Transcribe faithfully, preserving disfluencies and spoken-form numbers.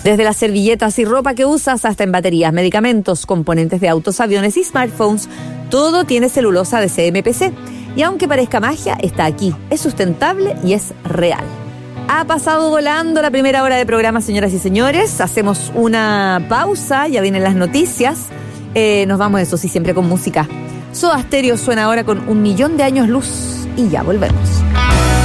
Desde las servilletas y ropa que usas hasta en baterías, medicamentos, componentes de autos, aviones y smartphones, todo tiene celulosa de C M P C. Y aunque parezca magia, está aquí, es sustentable y es real. Ha pasado volando la primera hora de programa, señoras y señores. Hacemos una pausa, ya vienen las noticias. Eh, nos vamos, eso sí, siempre con música. Soda Stereo suena ahora con Un Millón de Años Luz y ya volvemos.